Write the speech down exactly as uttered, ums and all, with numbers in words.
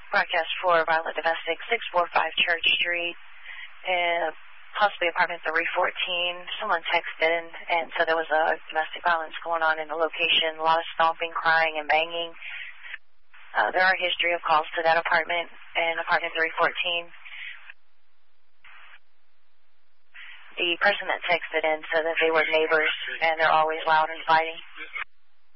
broadcast for violent domestic, six forty-five Church Street, and possibly apartment three fourteen. Someone texted, and so there was a domestic violence going on in the location, a lot of stomping, crying, and banging. Uh, there are a history of calls to that apartment and apartment three fourteen. The person that texted in said that they were neighbors, and they're always loud and fighting.